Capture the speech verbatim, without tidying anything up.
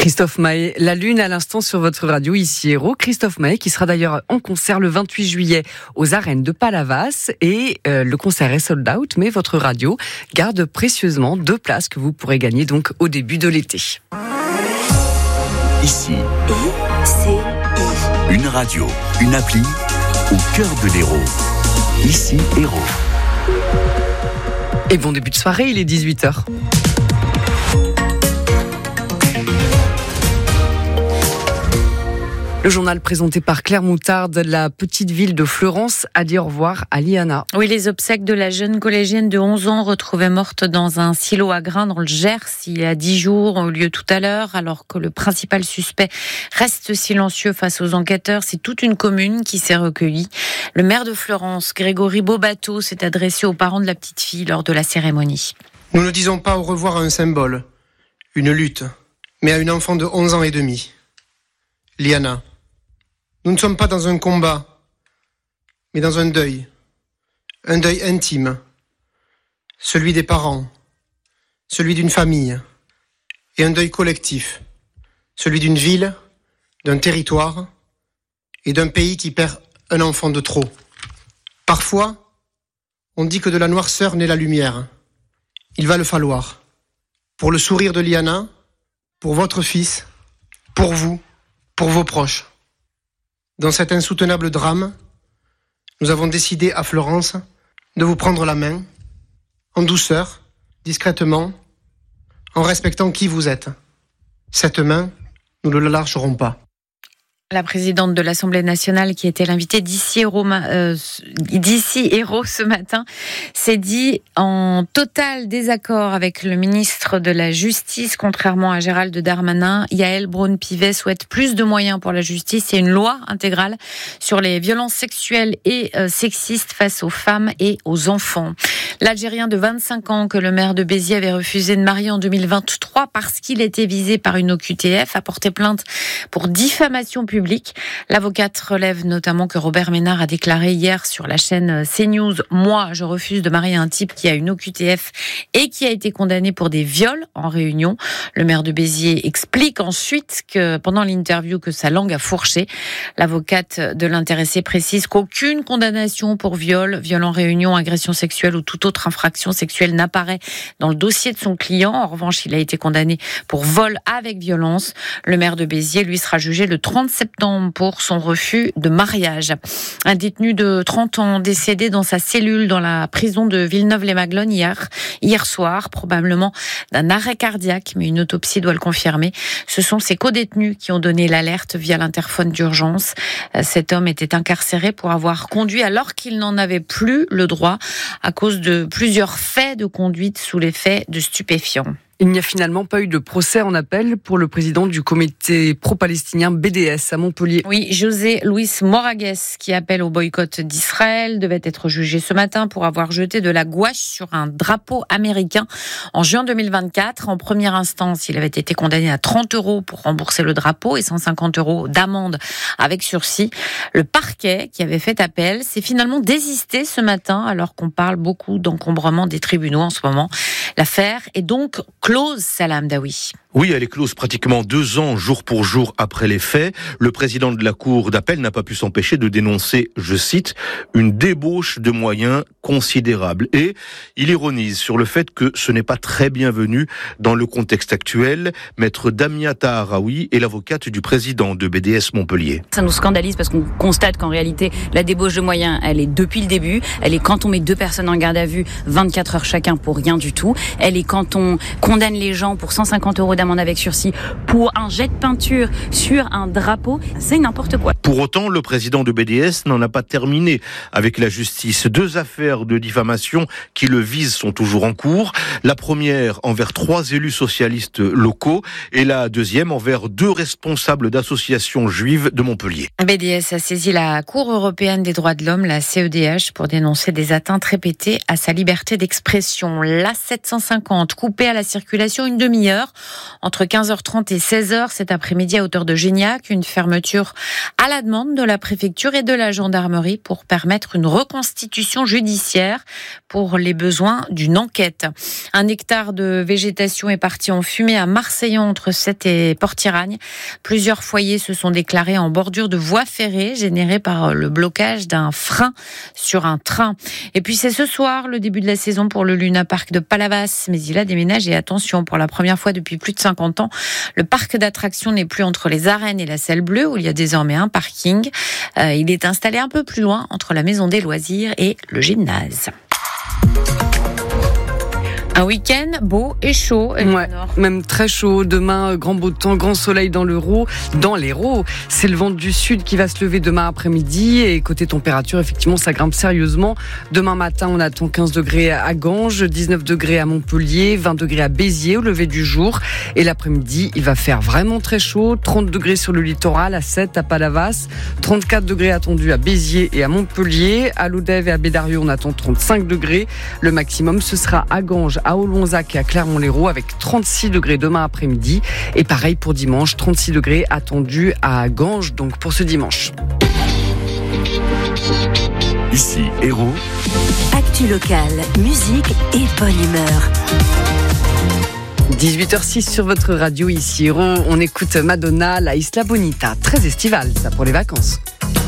Christophe Mahé, la lune à l'instant sur votre radio, ici Héros. Christophe Mahé qui sera d'ailleurs en concert le vingt-huit juillet aux arènes de Palavas et euh, le concert est sold out, mais votre radio garde précieusement deux places que vous pourrez gagner donc au début de l'été. Ici, I C I. Une radio, une appli au cœur de l'Hérault. Ici Hérault. Et bon début de soirée, il est dix-huit heures. Le journal présenté par Claire Moutarde, la petite ville de Fleurance a dit au revoir à Liana. Oui, les obsèques de la jeune collégienne de onze ans retrouvée morte dans un silo à grains dans le Gers il y a dix jours, ont eu lieu tout à l'heure, alors que le principal suspect reste silencieux face aux enquêteurs. C'est toute une commune qui s'est recueillie. Le maire de Fleurance, Grégory Beaubateau, s'est adressé aux parents de la petite fille lors de la cérémonie. Nous ne disons pas au revoir à un symbole, une lutte, mais à une enfant de onze ans et demi. Liana. Nous ne sommes pas dans un combat, mais dans un deuil. Un deuil intime. Celui des parents, celui d'une famille, et un deuil collectif. Celui d'une ville, d'un territoire, et d'un pays qui perd un enfant de trop. Parfois, on dit que de la noirceur naît la lumière. Il va le falloir. Pour le sourire de Liana, pour votre fils, pour vous, pour vos proches. Dans cet insoutenable drame, nous avons décidé à Fleurance de vous prendre la main, en douceur, discrètement, en respectant qui vous êtes. Cette main, nous ne la lâcherons pas. La présidente de l'Assemblée nationale, qui était l'invitée d'Ici Héros, euh, d'Ici Héros ce matin, s'est dit en total désaccord avec le ministre de la Justice, contrairement à Gérald Darmanin. Yaël Braun-Pivet souhaite plus de moyens pour la justice et une loi intégrale sur les violences sexuelles et euh, sexistes face aux femmes et aux enfants. L'Algérien de vingt-cinq ans que le maire de Béziers avait refusé de marier en deux mille vingt-trois parce qu'il était visé par une O Q T F a porté plainte pour diffamation publique. L'avocate relève notamment que Robert Ménard a déclaré hier sur la chaîne CNews « Moi, je refuse de marier un type qui a une O Q T F et qui a été condamné pour des viols en Réunion ». Le maire de Béziers explique ensuite que pendant l'interview que sa langue a fourché. L'avocate de l'intéressé précise qu'aucune condamnation pour viol, viol en Réunion, agression sexuelle ou toute autre infraction sexuelle n'apparaît dans le dossier de son client. En revanche, il a été condamné pour vol avec violence. Le maire de Béziers, lui, sera jugé le trente septembre pour son refus de mariage. Un détenu de trente ans décédé dans sa cellule dans la prison de Villeneuve-les-Maglones hier, hier soir, probablement d'un arrêt cardiaque, mais une autopsie doit le confirmer. Ce sont ses codétenus qui ont donné l'alerte via l'interphone d'urgence. Cet homme était incarcéré pour avoir conduit alors qu'il n'en avait plus le droit à cause de plusieurs faits de conduite sous l'effet de stupéfiants. Il n'y a finalement pas eu de procès en appel pour le président du comité pro-palestinien B D S à Montpellier. Oui, José Luis Moragues, qui appelle au boycott d'Israël, devait être jugé ce matin pour avoir jeté de la gouache sur un drapeau américain en juin deux mille vingt-quatre. En première instance, il avait été condamné à trente euros pour rembourser le drapeau et cent cinquante euros d'amende avec sursis. Le parquet, qui avait fait appel, s'est finalement désisté ce matin, alors qu'on parle beaucoup d'encombrement des tribunaux en ce moment. L'affaire est donc close, Salam Daoui. Oui, elle est close pratiquement deux ans, jour pour jour après les faits. Le président de la Cour d'appel n'a pas pu s'empêcher de dénoncer, je cite, une débauche de moyens considérable. Et il ironise sur le fait que ce n'est pas très bienvenu dans le contexte actuel. Maître Damia Taharaoui est l'avocate du président de B D S Montpellier. Ça nous scandalise parce qu'on constate qu'en réalité, la débauche de moyens, elle est depuis le début. Elle est quand on met deux personnes en garde à vue, vingt-quatre heures chacun pour rien du tout. Elle est quand on condamne les gens pour cent cinquante euros d'amende avec sursis pour un jet de peinture sur un drapeau. C'est n'importe quoi. Pour autant, le président de B D S n'en a pas terminé avec la justice. Deux affaires de diffamation qui le visent sont toujours en cours. La première envers trois élus socialistes locaux et la deuxième envers deux responsables d'associations juives de Montpellier. B D S a saisi la Cour européenne des droits de l'homme, la C E D H, pour dénoncer des atteintes répétées à sa liberté d'expression. L'A sept cent cinquante coupée à la circulation une demi-heure entre quinze heures trente et seize heures cet après-midi à hauteur de Gignac. Une fermeture à la la demande de la préfecture et de la gendarmerie pour permettre une reconstitution judiciaire pour les besoins d'une enquête. Un hectare de végétation est parti en fumée à Marseillan entre Sète et Port-Iragne. Plusieurs foyers se sont déclarés en bordure de voie ferrée générée par le blocage d'un frein sur un train. Et puis c'est ce soir le début de la saison pour le Luna Park de Palavas, mais il a déménagé. Et attention, pour la première fois depuis plus de cinquante ans, le parc d'attractions n'est plus entre les arènes et la salle bleue où il y a désormais un parking. Euh, il est installé un peu plus loin entre la maison des loisirs et le gymnase. Un week-end beau et chaud. Ouais, même très chaud. Demain, grand beau temps, grand soleil dans l'Hérault. Dans l'Hérault, c'est le vent du sud qui va se lever demain après-midi. Et côté température, effectivement, ça grimpe sérieusement. Demain matin, on attend quinze degrés à Ganges, dix-neuf degrés à Montpellier, vingt degrés à Béziers au lever du jour. Et l'après-midi, il va faire vraiment très chaud. trente degrés sur le littoral, à Sète, à Palavas. trente-quatre degrés attendus à Béziers et à Montpellier. À Lodève et à Bédarieux, on attend trente-cinq degrés. Le maximum, ce sera à Ganges, à Olonzac et à Clermont-Lérault avec trente-six degrés demain après-midi. Et pareil pour dimanche, trente-six degrés attendus à Ganges, donc pour ce dimanche. Ici, Hérault. Actu locale, musique et bonne humeur. dix-huit heures six sur votre radio, ici Hérault. On écoute Madonna, la Isla Bonita. Très estivale, ça, pour les vacances.